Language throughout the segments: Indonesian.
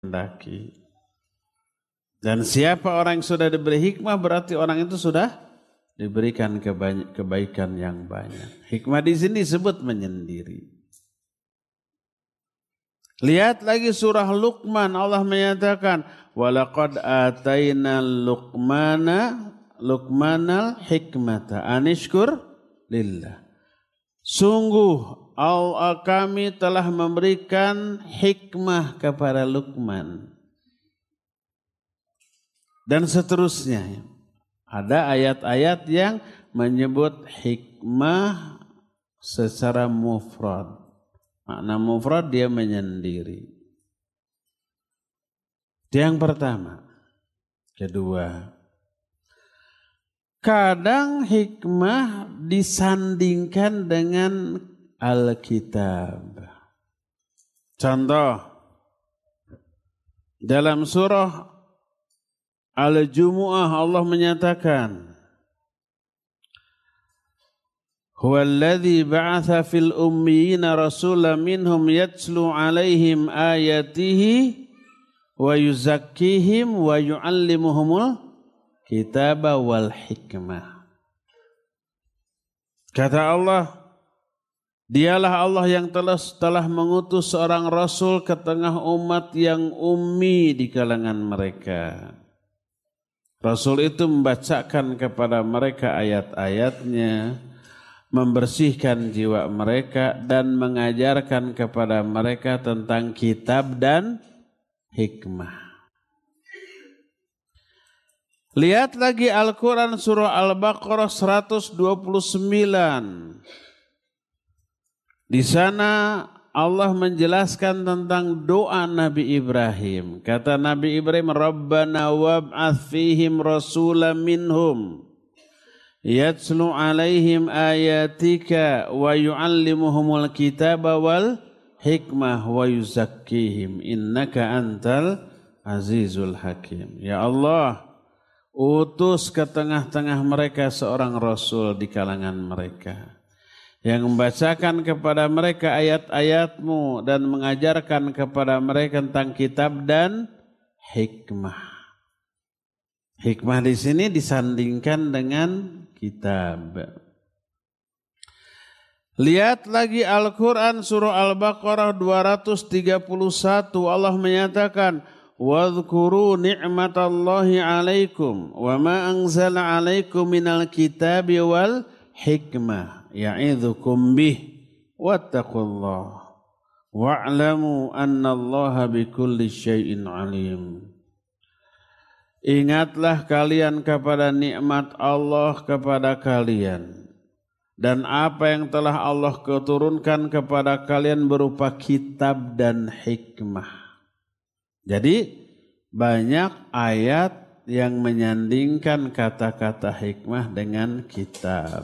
kehendaki. Dan siapa orang yang sudah diberi hikmah berarti orang itu sudah diberikan kebaikan yang banyak. Hikmah di sini disebut menyendiri. Lihat lagi surah Luqman, Allah menyatakan walaqad ataina Luqmanal hikmata anishkur lillah. Sungguh kami telah memberikan hikmah kepada Luqman. Dan seterusnya. Ada ayat-ayat yang menyebut hikmah secara mufrad. Makna mufrad dia menyendiri. Itu yang pertama. Kedua, kadang hikmah disandingkan dengan Alkitab. Contoh, dalam surah Al-Jumu'ah Allah menyatakan Huwallazi ba'atha fil ummiyina rasulan minhum yatslu 'alaihim ayatihi wa yuzakkihim wa yu'allimuhumul kitaba wal hikmah. Kata Allah, dialah Allah yang telah mengutus seorang rasul ke tengah umat yang ummi di kalangan mereka. Rasul itu membacakan kepada mereka ayat-ayatnya, membersihkan jiwa mereka dan mengajarkan kepada mereka tentang kitab dan hikmah. Lihat lagi Al-Quran surah Al-Baqarah 129. Di sana Allah menjelaskan tentang doa Nabi Ibrahim. Kata Nabi Ibrahim, Rabbana wab'ath fihim rasulan minhum yatslu 'alaihim ayatika wa yu'allimuhumul kitaba wal hikmah wa yuzakkihim innaka antal azizul hakim. Ya Allah, utus ke tengah-tengah mereka seorang rasul di kalangan mereka yang membacakan kepada mereka ayat-ayatmu dan mengajarkan kepada mereka tentang kitab dan hikmah. Hikmah di sini disandingkan dengan kitab. Lihat lagi Al-Quran surah Al-Baqarah 231. Allah menyatakan, Wadhkuru ni'matallahi alaikum wa ma anzala alaikum minal kitabi wal hikmah. Ya'idhukum bih wattaqullah wa'lamu annallaha bikulli syai'in alim. Ingatlah kalian kepada nikmat Allah kepada kalian dan apa yang telah Allah keturunkan kepada kalian berupa kitab dan hikmah. Jadi banyak ayat yang menyandingkan kata-kata hikmah dengan kitab.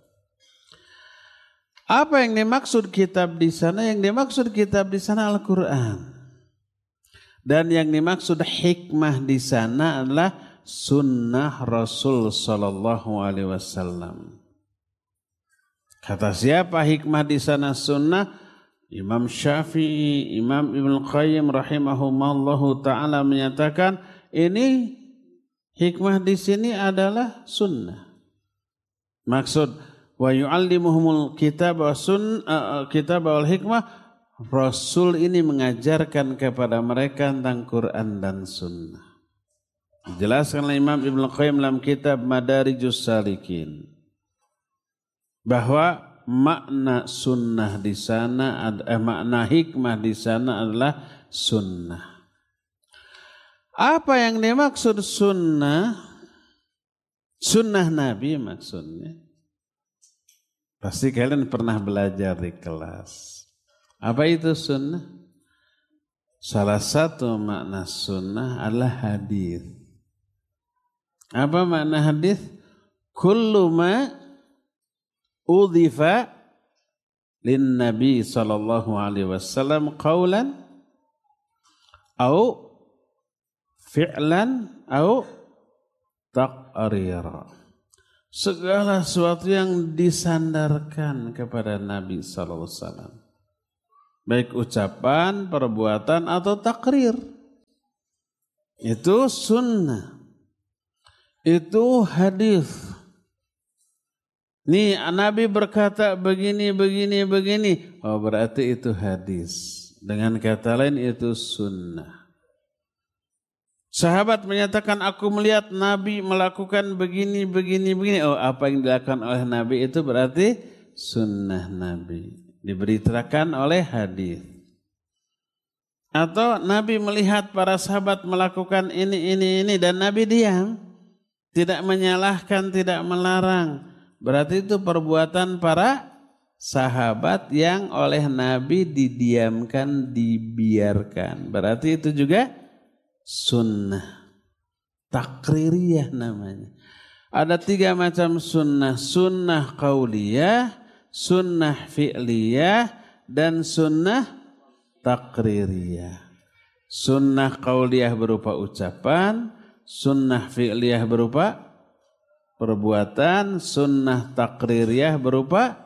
Apa yang dimaksud kitab di sana? Yang dimaksud kitab di sana Al-Quran. Dan yang dimaksud hikmah di sana adalah sunnah Rasul sallallahu alaihi wasallam. Kata siapa hikmah di sana sunnah? Imam Syafi'i, Imam Ibnu Qayyim rahimahumallahu taala menyatakan ini hikmah di sini adalah sunnah. Maksud wa yu'allimuhumul kitab wal hikmah, Rasul ini mengajarkan kepada mereka tentang Quran dan sunnah. Dijelaskan oleh Imam Ibnu Qayyim dalam kitab Madarijus Salikin bahwa makna sunnah di sana makna hikmah di sana adalah sunnah. Apa yang dimaksud sunnah? Sunnah Nabi maksudnya. Pasti kalian pernah belajar di kelas. Apa itu sunnah? Salah satu makna sunnah adalah hadis. Apa makna hadis? Kullu ma udhifa lin Nabi sallallahu alaihi wasallam qaulan au fi'lan au taqrira. Segala sesuatu yang disandarkan kepada Nabi sallallahu alaihi wasallam, baik ucapan, perbuatan atau takrir. Itu sunnah. Itu hadis. Nih Nabi berkata begini. Oh berarti itu hadis. Dengan kata lain itu sunnah. Sahabat menyatakan aku melihat Nabi melakukan begini. Oh apa yang dilakukan oleh Nabi itu berarti sunnah Nabi. Diberitakan oleh hadis. Atau Nabi melihat para sahabat melakukan ini dan Nabi diam. Tidak menyalahkan, tidak melarang. Berarti itu perbuatan para sahabat yang oleh Nabi didiamkan, dibiarkan. Berarti itu juga sunnah. Takririyah namanya. Ada 3 macam sunnah. Sunnah qauliyah, sunnah fi'liyah, dan sunnah takririyah. Sunnah qauliyah berupa ucapan, sunnah fi'liyah berupa perbuatan, sunnah takririyah berupa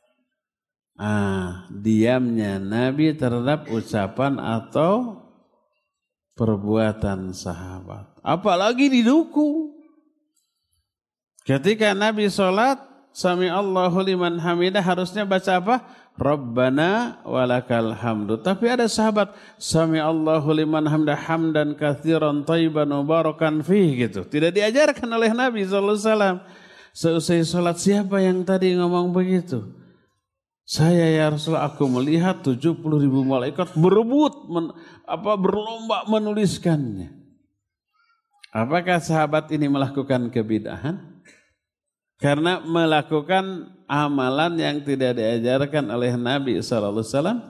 diamnya Nabi terhadap ucapan atau perbuatan sahabat. Apalagi didukung. Ketika Nabi sholat, Sami Allahu liman hamidah, harusnya baca apa? Rabbana walakal hamdu. Tapi ada sahabat, Sami Allahu liman hamidah hamdan katsiran thayyiban mubarakan fih gitu. Tidak diajarkan oleh Nabi SAW. Seusai sholat, siapa yang tadi ngomong begitu? Saya ya Rasulullah, aku melihat 70.000 malaikat berebut, berlomba menuliskannya. Apakah sahabat ini melakukan kebid'ahan? Karena melakukan amalan yang tidak diajarkan oleh Nabi SAW?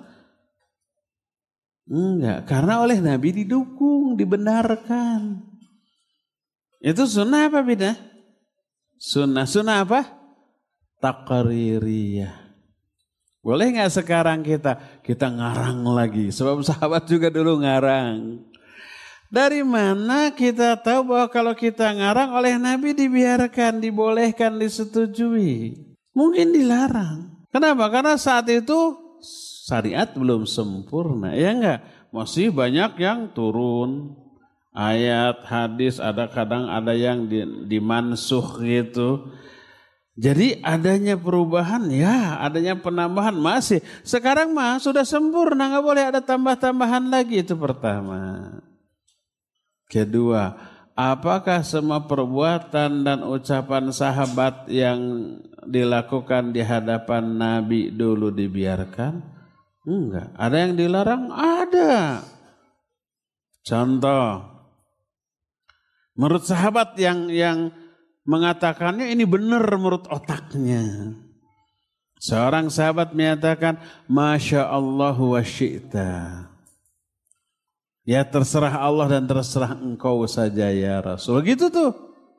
Enggak, karena oleh Nabi didukung, dibenarkan. Itu sunnah apa bid'ah? Sunnah apa? Taqririyah. Boleh nggak sekarang kita ngarang lagi? Sebab sahabat juga dulu ngarang. Dari mana kita tahu bahwa kalau kita ngarang oleh Nabi dibiarkan, dibolehkan, disetujui? Mungkin dilarang. Kenapa? Karena saat itu syariat belum sempurna, ya enggak? Masih banyak yang turun. Ayat, hadis, kadang ada yang dimansuh gitu. Jadi adanya perubahan, ya adanya penambahan masih. Sekarang mah sudah sempurna, nggak boleh ada tambah-tambahan lagi, itu pertama. Kedua, apakah semua perbuatan dan ucapan sahabat yang dilakukan di hadapan Nabi dulu dibiarkan? Enggak. Ada yang dilarang? Ada. Contoh, menurut sahabat yang mengatakannya ini benar menurut otaknya. Seorang sahabat menyatakan, Masya Allah wa syi'ta. Ya terserah Allah dan terserah engkau saja ya Rasul. Gitu tuh.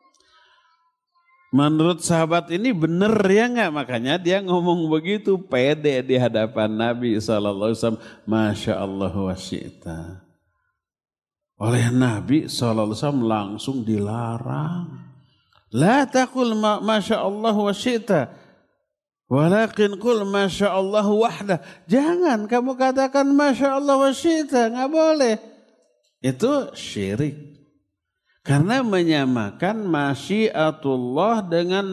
Menurut sahabat ini benar ya enggak? Makanya dia ngomong begitu, pede di hadapan Nabi SAW. Masya Allah wa syi'ta. Oleh Nabi SAW langsung dilarang. La taqul Masya Allah wa syi'ta. Walakin qul Masya Allah wahdah. Jangan kamu katakan Masya Allah wa syi'ta. Enggak boleh. Itu syirik. Karena menyamakan masyiatullah dengan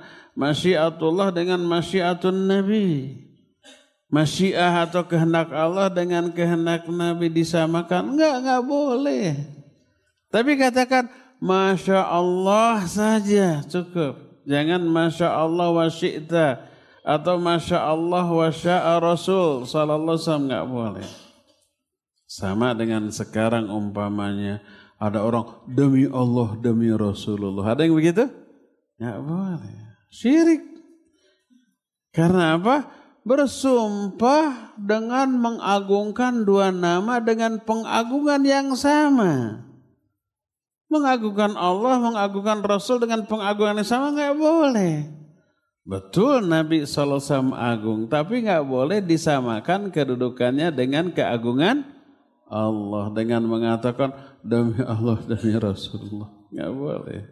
masyiatun Nabi. Masyiah atau kehendak Allah dengan kehendak Nabi disamakan. Enggak boleh. Tapi katakan Masya Allah saja cukup. Jangan Masya Allah wa syi'ta. Atau Masya Allah wa sya'a Rasul sallallahu alaihi wasallam, enggak boleh. Sama dengan sekarang umpamanya ada orang demi Allah, demi Rasulullah. Ada yang begitu? Nggak boleh. Syirik. Karena apa? Bersumpah dengan mengagungkan dua nama dengan pengagungan yang sama. Mengagungkan Allah, mengagungkan Rasul dengan pengagungan yang sama nggak boleh. Betul Nabi SAW agung, tapi nggak boleh disamakan kedudukannya dengan keagungan Allah dengan mengatakan demi Allah, demi Rasulullah. Nggak boleh.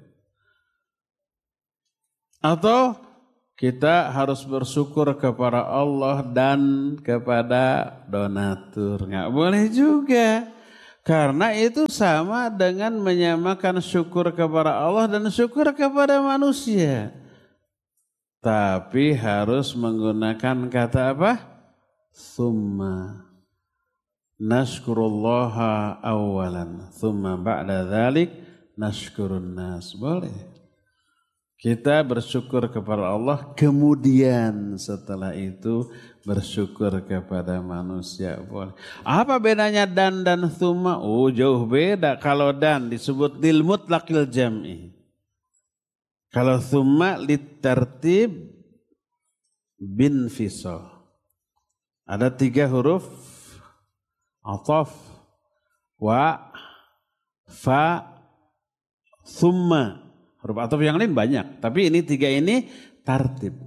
Atau kita harus bersyukur kepada Allah dan kepada donatur. Nggak boleh juga. Karena itu sama dengan menyamakan syukur kepada Allah dan syukur kepada manusia. Tapi harus menggunakan kata apa? Tsumma nashkurullaha awalan, tsumma ba'da dzalik nashkurun nas. Boleh. Kita bersyukur kepada Allah, kemudian setelah itu bersyukur kepada manusia. Boleh. Apa bedanya dan tsumma? Oh, jauh beda. Kalau dan disebut lil mutlaqil jam'i. Kalau tsumma litartib bin fisal. Ada 3 huruf ataf, wa, fa, tsumma. Huruf ataf yang lain banyak, tapi ini 3 ini tartib.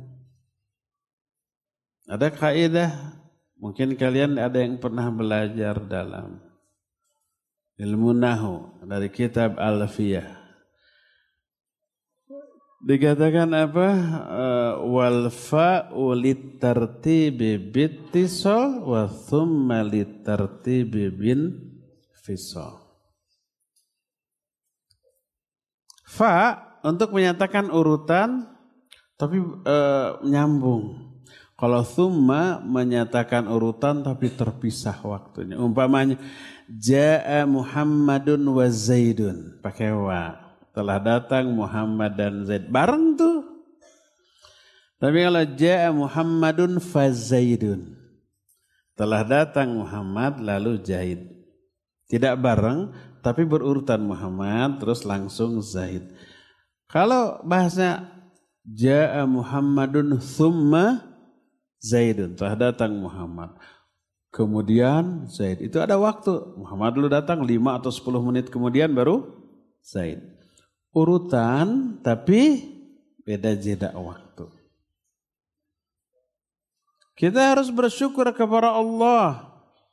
Ada kaidah, mungkin kalian ada yang pernah belajar dalam ilmu nahwu dari kitab Alfiyah. Dikatakan apa? Wal fa'u litartibi bittisal wa thumma litartibi bin fisal. Fa untuk menyatakan urutan tapi nyambung. Kalau thumma menyatakan urutan tapi terpisah waktunya. Umpamanya jaa Muhammadun wa Zaidun, pakai wa. Telah datang Muhammad dan Zaid, bareng tuh. Tapi kalau jaa Muhammadun fa Zaidun, telah datang Muhammad lalu Zaid. Tidak bareng, tapi berurutan Muhammad terus langsung Zaid. Kalau bahasa jaa Muhammadun thumma Zaidun, telah datang Muhammad kemudian Zaid, itu ada waktu. Muhammad dulu datang 5 atau 10 menit kemudian baru Zaid. Urutan tapi beda jeda waktu. Kita harus bersyukur kepada Allah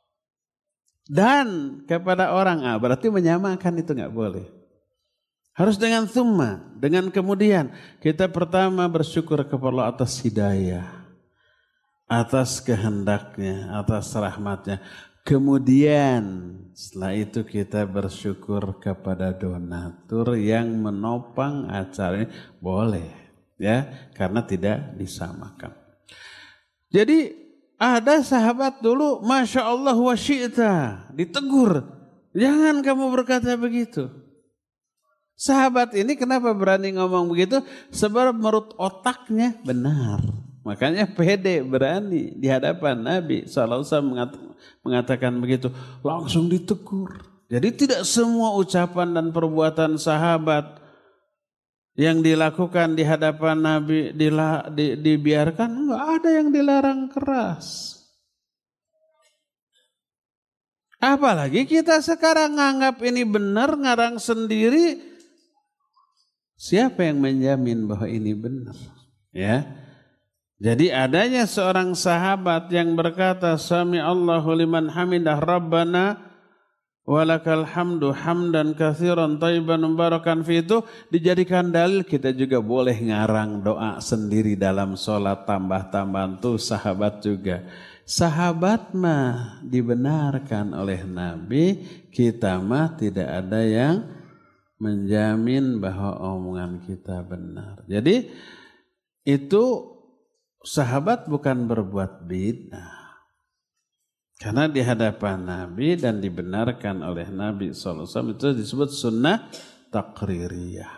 dan kepada orang. Berarti menyamakan itu nggak boleh. Harus dengan tsumma, dengan kemudian. Kita pertama bersyukur kepada Allah atas hidayah, atas kehendaknya, atas rahmatnya. Kemudian setelah itu kita bersyukur kepada donatur yang menopang acara ini. Boleh ya, karena tidak disamakan. Jadi ada sahabat dulu, Masya Allah wa syi'ta, ditegur. Jangan kamu berkata begitu. Sahabat ini kenapa berani ngomong begitu? Sebab menurut otaknya benar. Makanya pede, berani di hadapan Nabi SAW mengatakan begitu. Langsung ditegur. Jadi tidak semua ucapan dan perbuatan sahabat yang dilakukan di hadapan Nabi dibiarkan. Enggak ada yang dilarang keras. Apalagi kita sekarang nganggap ini benar, ngarang sendiri. Siapa yang menjamin bahwa ini benar? Ya. Jadi adanya seorang sahabat yang berkata, Sami Allahu liman hamidah Rabbana walakal hamdu hamdan katsiran thayyiban mubarakan fi, itu dijadikan dalil kita juga boleh ngarang doa sendiri dalam sholat, tambah-tambahan tuh sahabat juga. Sahabat mah dibenarkan oleh Nabi, kita mah tidak ada yang menjamin bahwa omongan kita benar. Jadi itu sahabat bukan berbuat bid'ah. Karena di hadapan Nabi dan dibenarkan oleh Nabi SAW, itu disebut sunnah taqririyah.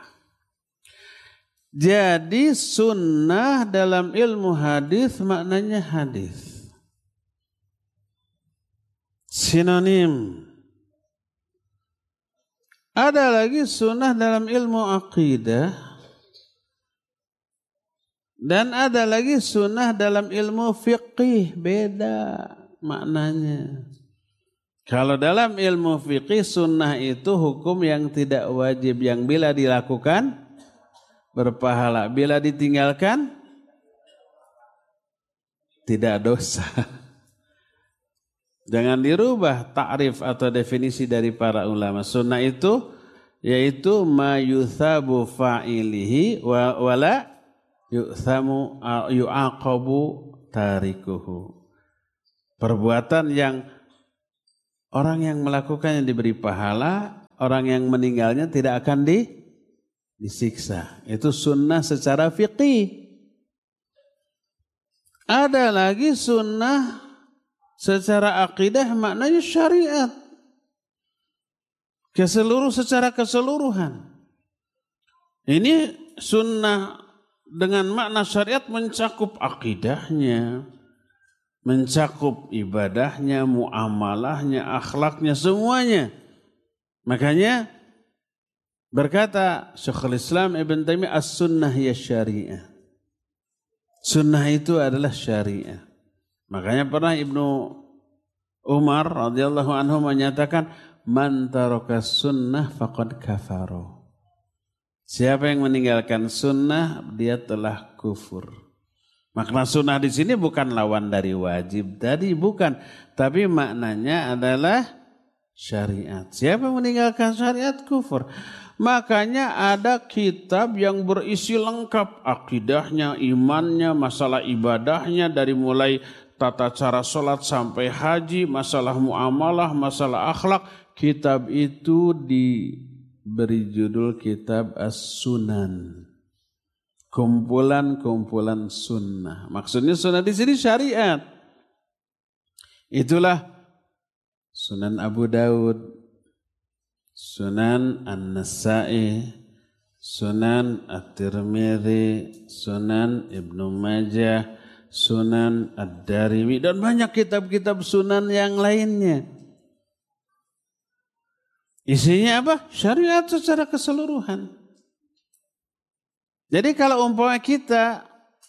Jadi sunnah dalam ilmu hadis maknanya hadis. Sinonim. Ada lagi sunnah dalam ilmu aqidah. Dan ada lagi sunnah dalam ilmu fiqih. Beda maknanya. Kalau dalam ilmu fiqih, sunnah itu hukum yang tidak wajib. Yang bila dilakukan berpahala. Bila ditinggalkan tidak dosa. Jangan dirubah ta'rif atau definisi dari para ulama. Sunnah itu yaitu ma yuthabu fa'ilihi wa la yu'thamu yu'aqabu tarikuhu. Perbuatan yang Orang yang melakukannya diberi pahala, orang yang meninggalnya tidak akan disiksa. Itu sunnah secara fiqih. Ada lagi sunnah secara akidah, maknanya syariat. Secara keseluruhan. Ini sunnah dengan makna syariat mencakup akidahnya, mencakup ibadahnya, muamalahnya, akhlaknya, semuanya. Makanya berkata Syekhul Islam Ibn Taimiyah, as-sunnah ya syariah. Sunnah itu adalah syariah. Makanya pernah Ibnu Umar radhiyallahu anhu menyatakan, man taraka sunnah faqad kafaro. Siapa yang meninggalkan sunnah, dia telah kufur. Makna sunnah di sini bukan lawan dari wajib tadi, bukan. Tapi maknanya adalah syariat. Siapa yang meninggalkan syariat, kufur. Makanya ada kitab yang berisi lengkap akidahnya, imannya, masalah ibadahnya, dari mulai tata cara sholat sampai haji, masalah muamalah, masalah akhlak. Kitab itu diberi judul kitab As-Sunan. Kumpulan-kumpulan sunnah. Maksudnya sunnah di sini syariat. Itulah Sunan Abu Daud, Sunan An-Nasa'i, Sunan At-Tirmidzi, Sunan Ibnu Majah, Sunan Ad-Darimi, dan banyak kitab-kitab sunan yang lainnya. Isinya apa? Syariat secara keseluruhan. Jadi kalau umpama kita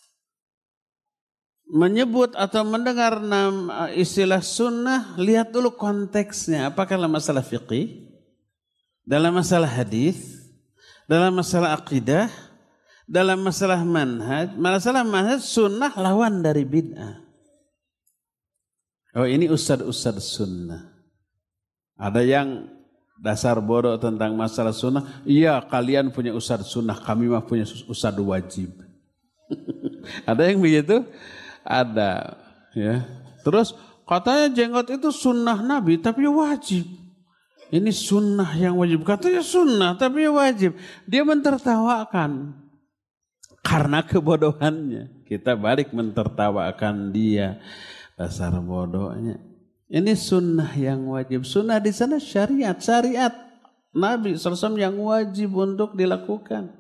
menyebut atau mendengar istilah sunnah, lihat dulu konteksnya. Apakah dalam masalah fiqih, dalam masalah hadis, dalam masalah akidah, dalam masalah manhaj. Masalah manhaj, sunnah lawan dari bid'ah. Oh, ini ustad-ustad sunnah. Ada yang dasar bodoh tentang masalah sunnah. Iya, kalian punya ustad sunnah, kami mah punya ustad wajib. Ada yang begitu? Ada. Ya. Terus katanya jenggot itu sunnah Nabi tapi wajib. Ini sunnah yang wajib. Katanya sunnah tapi wajib. Dia mentertawakan karena kebodohannya. Kita balik mentertawakan dia. Dasar bodohnya. Ini sunnah yang wajib. Sunnah di sana syariat. Syariat Nabi SAW yang wajib untuk dilakukan.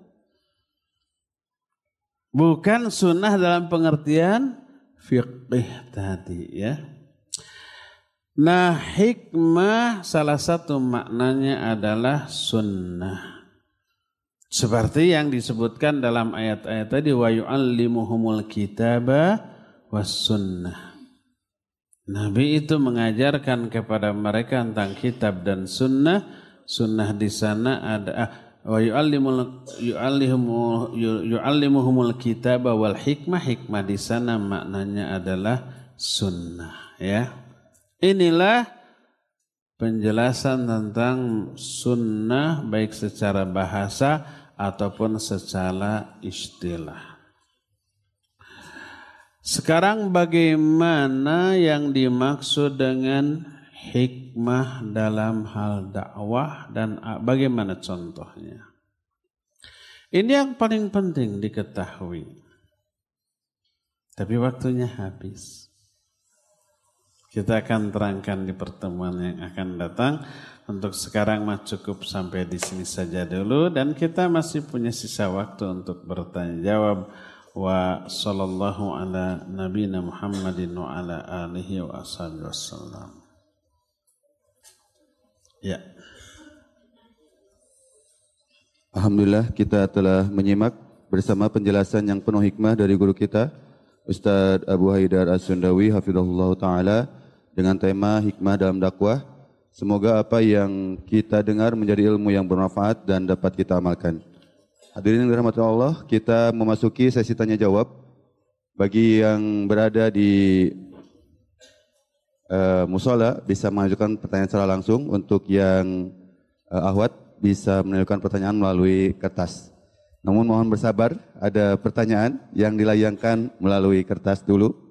Bukan sunnah dalam pengertian fiqih tadi ya. Nah, hikmah salah satu maknanya adalah sunnah. Seperti yang disebutkan dalam ayat-ayat tadi, wa yu'allimuhumul kitaba was sunnah. Nabi itu mengajarkan kepada mereka tentang kitab dan sunnah. Sunnah di sana ada wa yu'allimuhumul kitaba wal hikmah. Hikmah di sana maknanya adalah sunnah ya. Inilah penjelasan tentang sunnah baik secara bahasa ataupun secara istilah. Sekarang bagaimana yang dimaksud dengan hikmah dalam hal dakwah dan bagaimana contohnya? Ini yang paling penting diketahui. Tapi waktunya habis. Kita akan terangkan di pertemuan yang akan datang. Untuk sekarang mah cukup sampai di sini saja dulu, dan kita masih punya sisa waktu untuk bertanya jawab. Wa sallallahu ala nabiyina Muhammadin wa ala alihi wa ashabihi wasallam. Ya. Alhamdulillah kita telah menyimak bersama penjelasan yang penuh hikmah dari guru kita Ustaz Abu Haidar As-Sundawi hafizahullah taala dengan tema hikmah dalam dakwah. Semoga apa yang kita dengar menjadi ilmu yang bermanfaat dan dapat kita amalkan. Hadirin yang dirahmati Allah, kita memasuki sesi tanya jawab. Bagi yang berada di musola bisa mengajukan pertanyaan secara langsung. Untuk yang ahwat bisa mengajukan pertanyaan melalui kertas. Namun mohon bersabar, ada pertanyaan yang dilayangkan melalui kertas dulu.